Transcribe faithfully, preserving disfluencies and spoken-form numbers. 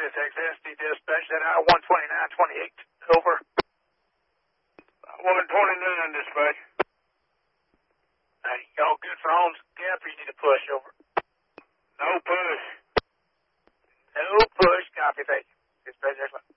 United Texas, dispatch that out one twenty-nine twenty-eight. Over. one twenty-nine, dispatch. Hey, y'all good for Holmes Gap, or you need to push over? No push. No push. Copy, thank you. Dispatch, excellent.